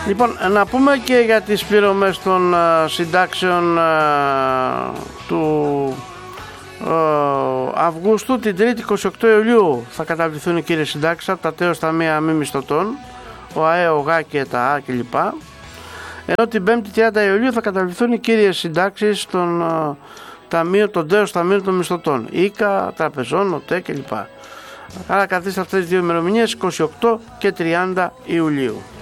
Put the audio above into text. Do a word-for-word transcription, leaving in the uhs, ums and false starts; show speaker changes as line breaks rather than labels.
Λοιπόν, να πούμε και για τις πληρωμές των uh, συντάξεων uh, του uh, Αυγούστου. Την Τρίτη είκοσι οκτώ Ιουλίου θα καταβληθούν οι κύριες συντάξεις από τα τέος ταμεία μη μισθωτών, ο ΑΕ, ο ΓΑ και τα Α κλπ. Ενώ την Πέμπτη τριάντα Ιουλίου θα καταβληθούν οι κύριες συντάξεις των uh, ταμείων, των τέος ταμείων των μισθωτών, ΙΚΑ, τραπεζών, ΟΤΕ κλπ. Άρα καθίστε αυτές τις δύο ημερομηνίες, είκοσι οκτώ και τριάντα Ιουλίου.